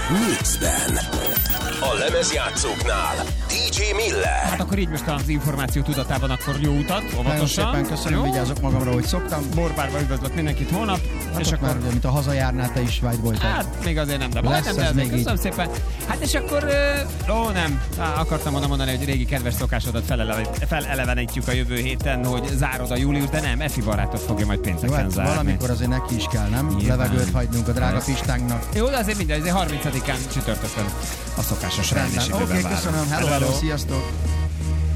Mixben. A lemezjátszóknál DJ Miller. Hát akkor így most az információ tudatában, akkor jó utat, óvatosan. Nagyon szépen köszönöm, vigyázok magamra, hogy szoktam. Borbárba üdvözlök mindenkit holnap. Hát és akkor már ugye, mint a hazajárnál, te is vágy voltál. Hát még azért nem, de Lesz majdnem, de ez azért még köszönöm szépen. Hát és akkor, nem, akartam volna mondani, hogy régi kedves szokásodat felelevenítjük a jövő héten, hogy zárod a július, de nem, Efi barátot fogja majd pénteken Hát zárni. valamikor azért neki is kell, nem? Nyilván. Levegőt hagynunk a drága pistánknak. Jó, de azért minden, azért 30-án csütörtökön a szokásos Rendben. rendés időben Oké, várunk. köszönöm. Hello, hello, sziasztok!